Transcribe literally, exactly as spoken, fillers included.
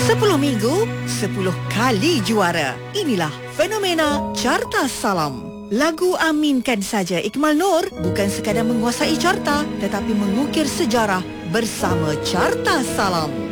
Sepuluh minggu, sepuluh kali juara. Inilah fenomena Carta Salam. Lagu Aminkan Saja Ikmal Nur bukan sekadar menguasai carta, tetapi mengukir sejarah bersama Carta Salam.